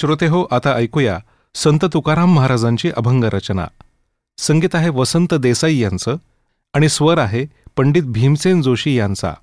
श्रोतेहो, आता ऐकूया संत तुकाराम महाराजांची अभंग रचना. संगीत आहे वसंत देसाई यांचं आणि स्वर आहे पंडित भीमसेन जोशी यांचा.